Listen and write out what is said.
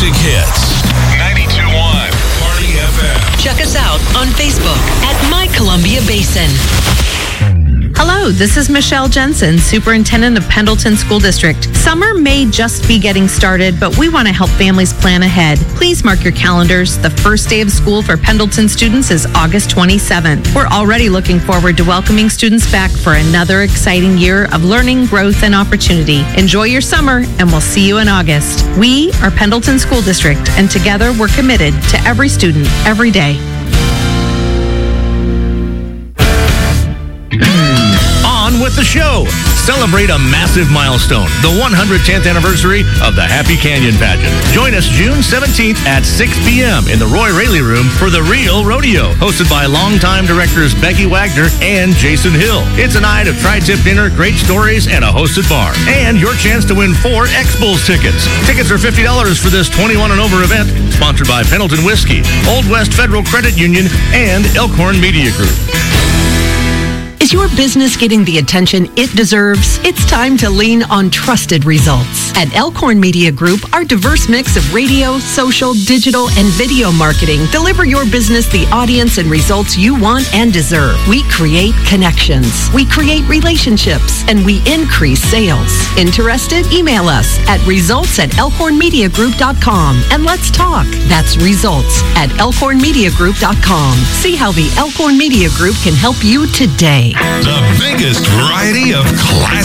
music hits. 92.1 Party FM. Check us out on Facebook at My Columbia Basin. Hello, this is Michelle Jensen, Superintendent of Pendleton School District. Summer may just be getting started, but we want to help families plan ahead. Please mark your calendars. The first day of school for Pendleton students is August 27th. We're already looking forward to welcoming students back for another exciting year of learning, growth, and opportunity. Enjoy your summer, and we'll see you in August. We are Pendleton School District, and together we're committed to every student, every day. With the show. Celebrate a massive milestone, the 110th anniversary of the Happy Canyon Pageant. Join us June 17th at 6 p.m. in the Roy Raley Room for The Real Rodeo, hosted by longtime directors Becky Wagner and Jason Hill. It's a night of tri-tip dinner, great stories, and a hosted bar. And your chance to win 4 X-Bulls tickets. Tickets are $50 for this 21 and over event, sponsored by Pendleton Whiskey, Old West Federal Credit Union, and Elkhorn Media Group. Is your business getting the attention it deserves? It's time to lean on trusted results. At Elkhorn Media Group, our diverse mix of radio, social, digital, and video marketing deliver your business the audience and results you want and deserve. We create connections, we create relationships, and we increase sales. Interested? Email us at results@elkhornmediagroup.com and let's talk. That's results@elkhornmediagroup.com. See how the Elkhorn Media Group can help you today. The biggest variety of classic